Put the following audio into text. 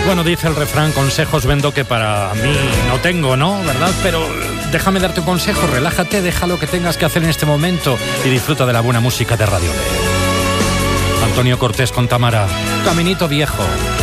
Bueno, dice el refrán, consejos vendo que para mí no tengo, ¿no? ¿Verdad? Pero déjame darte un consejo, relájate, deja lo que tengas que hacer en este momento y disfruta de la buena música de Radio Le. Antonio Cortés con Tamara, Caminito Viejo.